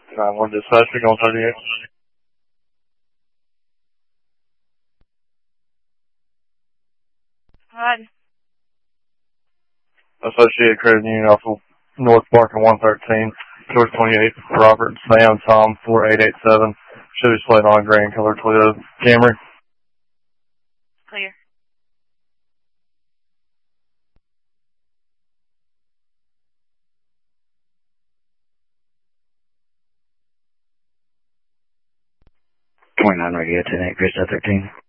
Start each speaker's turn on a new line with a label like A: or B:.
A: 9-1 dispatch, we going 38.
B: What?
A: Associated Credit Union off of North Barker 113, George 28, Robert, Sam, Tom 4887, Chevy Slate on green color Toyota Camry.
B: Clear.
C: .29 radio 10-8, Chris 13.